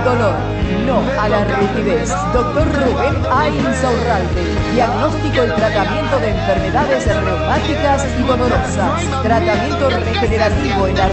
dolor, no a la rigidez. Doctor Rubén A. Insaurralde. Diagnóstico y tratamiento de enfermedades reumáticas y dolorosas. Tratamiento regenerativo en la